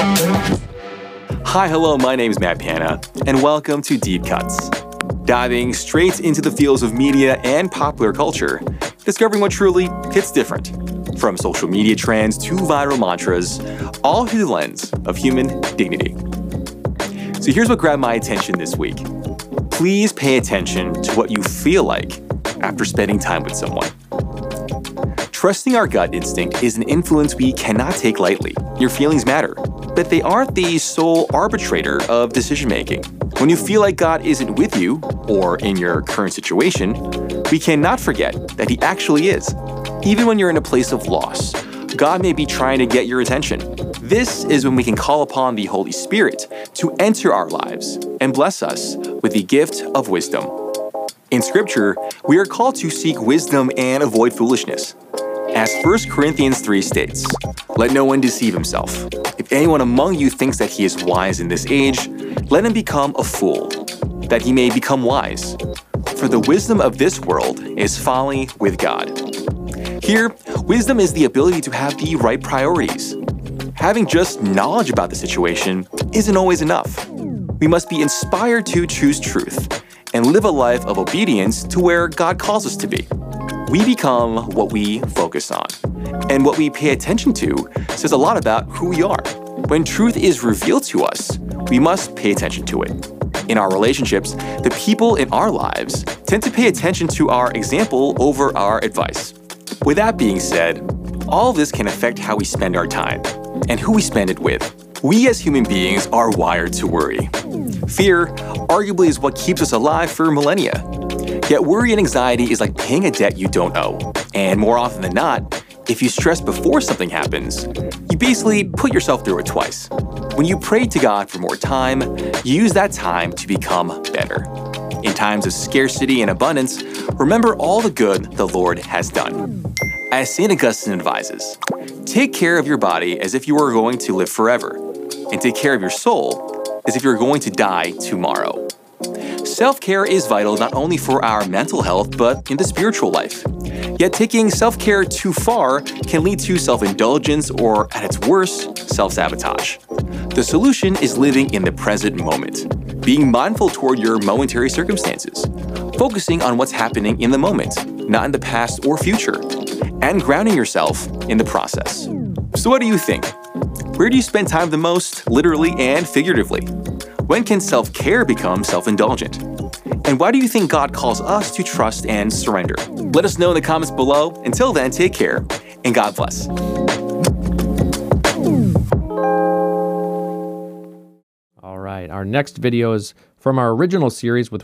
Hi, hello, my name is Matt Piana, and welcome to Deep Cuts. Diving straight into the fields of media and popular culture, discovering what truly hits different. From social media trends to viral mantras, all through the lens of human dignity. So here's what grabbed my attention this week. Please pay attention to what you feel like after spending time with someone. Trusting our gut instinct is an influence we cannot take lightly. Your feelings matter, but they aren't the sole arbitrator of decision-making. When you feel like God isn't with you, or in your current situation, we cannot forget that He actually is. Even when you're in a place of loss, God may be trying to get your attention. This is when we can call upon the Holy Spirit to enter our lives and bless us with the gift of wisdom. In Scripture, we are called to seek wisdom and avoid foolishness. As 1 Corinthians 3 states, "Let no one deceive himself. If anyone among you thinks that he is wise in this age, let him become a fool, that he may become wise. For the wisdom of this world is folly with God." Here, wisdom is the ability to have the right priorities. Having just knowledge about the situation isn't always enough. We must be inspired to choose truth and live a life of obedience to where God calls us to be. We become what we focus on, and what we pay attention to says a lot about who we are. When truth is revealed to us, we must pay attention to it. In our relationships, the people in our lives tend to pay attention to our example over our advice. With that being said, all this can affect how we spend our time and who we spend it with. We as human beings are wired to worry. Fear, arguably, is what keeps us alive for millennia. Yet worry and anxiety is like paying a debt you don't owe. And more often than not, if you stress before something happens, you basically put yourself through it twice. When you pray to God for more time, you use that time to become better. In times of scarcity and abundance, remember all the good the Lord has done. As St. Augustine advises, take care of your body as if you were going to live forever, and take care of your soul as if you're going to die tomorrow. Self-care is vital not only for our mental health, but in the spiritual life. Yet taking self-care too far can lead to self-indulgence or, at its worst, self-sabotage. The solution is living in the present moment, being mindful toward your momentary circumstances, focusing on what's happening in the moment, not in the past or future, and grounding yourself in the process. So what do you think? Where do you spend time the most, literally and figuratively? When can self-care become self-indulgent? And why do you think God calls us to trust and surrender? Let us know in the comments below. Until then, take care, and God bless. All right, our next video is from our original series with